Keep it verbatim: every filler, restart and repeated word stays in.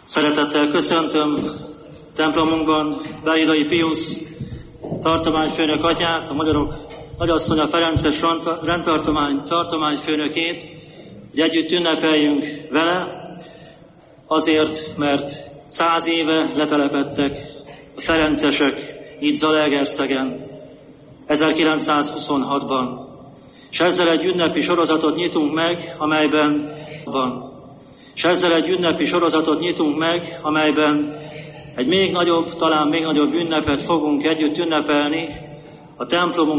Szeretettel köszöntöm templomunkban Beidai Piusz tartományfőnök atyát, a Magyarok Nagyasszonya Ferences rendtartomány tartományfőnökét, hogy együtt ünnepeljünk vele, azért, mert száz éve letelepedtek a ferencesek itt Zalaegerszegen ezerkilencszázhuszonhatban. És ezzel egy ünnepi sorozatot nyitunk meg, amelyben van. És ezzel egy ünnepi sorozatot nyitunk meg, amelyben egy még nagyobb, talán még nagyobb ünnepet fogunk együtt ünnepelni, a templomunk